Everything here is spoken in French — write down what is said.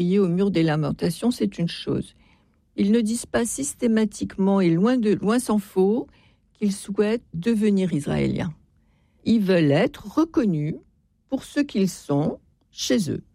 au mur des lamentations, c'est une chose. Ils ne disent pas systématiquement et loin s'en faut qu'ils souhaitent devenir israéliens. Ils veulent être reconnus pour ce qu'ils sont chez eux.